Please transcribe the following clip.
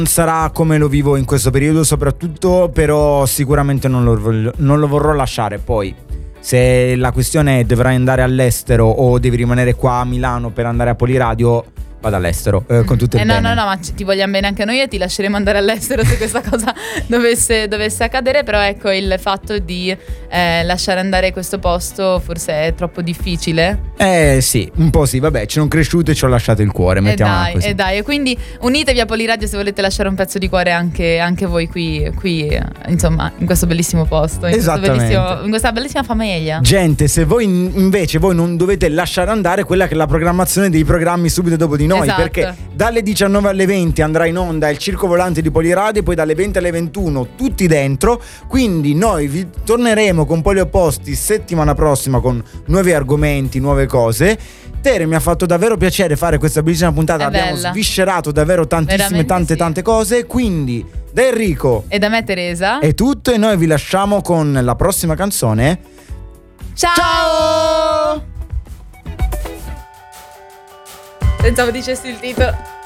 sarà come lo vivo in questo periodo soprattutto, però sicuramente non lo vorrò lasciare. Poi se la questione è dovrai andare all'estero o devi rimanere qua a Milano per andare a Poliradio, vado all'estero con tutto il bene. No, ma ti vogliamo bene anche noi e ti lasceremo andare all'estero se questa cosa dovesse accadere. Però ecco, il fatto di lasciare andare questo posto forse è troppo difficile. Sì, un po' sì, vabbè, ci sono cresciuto e ci ho lasciato il cuore, mettiamola così. E quindi unitevi a Poliradio se volete lasciare un pezzo di cuore anche voi qui insomma, in questo bellissimo posto, in questa bellissima famiglia. Gente, se voi invece non dovete lasciare andare quella che è la programmazione dei programmi subito dopo di noi, esatto. Perché dalle 19 alle 20 andrà in onda il Circo Volante di Poliradio, poi dalle 20 alle 21 tutti dentro, quindi noi vi torneremo con Poli Opposti settimana prossima con nuovi argomenti, nuove cose. Tere, mi ha fatto davvero piacere fare questa bellissima puntata, abbiamo sviscerato davvero tantissime, tante cose, quindi da Enrico e da me Teresa è tutto e noi vi lasciamo con la prossima canzone. Ciao! Pensavo dicessi il titolo.